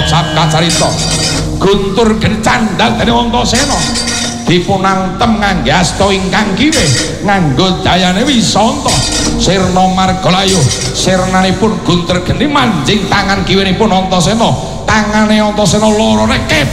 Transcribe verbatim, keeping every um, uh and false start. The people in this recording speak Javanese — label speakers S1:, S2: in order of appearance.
S1: kocap kacarita Guntur Gencandal dening Antasena dipunantem ngangge asta ingkang kiwe nganggo dayane Wisanta sirna margalayu sirnanipun Guntur Geni manjing tangan kiwenipun Antasena tangane Antasena loro rek